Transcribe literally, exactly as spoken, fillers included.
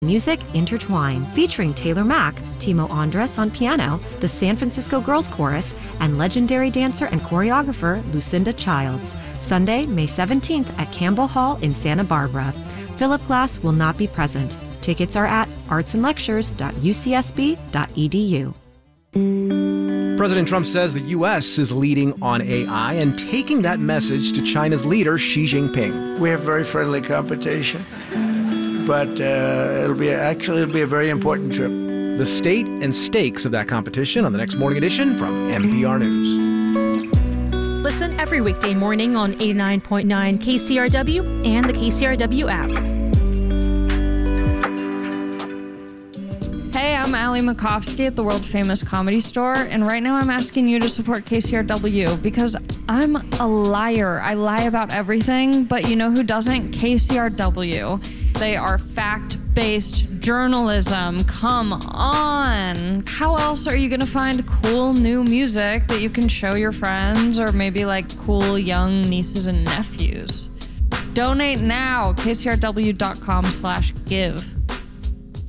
Music Intertwine, featuring Taylor Mack, Timo Andres on piano, the San Francisco Girls Chorus, and legendary dancer and choreographer Lucinda Childs. Sunday, May seventeenth at Campbell Hall in Santa Barbara. Philip Glass will not be present. Tickets are at arts and lectures dot u c s b dot e d u. President Trump says the U S is leading on A I and taking that message to China's leader, Xi Jinping. We have very friendly competition, but uh, it'll be actually it'll be a very important trip. The state and stakes of that competition on the next Morning Edition from N P R News. Listen every weekday morning on eighty-nine point nine K C R W and the K C R W app. Hey, I'm Allie Makovsky at the world-famous Comedy Store, and right now I'm asking you to support K C R W because I'm a liar. I lie about everything, but you know who doesn't? K C R W. They are fact-based journalism. Come on. How else are you going to find cool new music that you can show your friends or maybe like cool young nieces and nephews? Donate now. K C R W dot com slash give.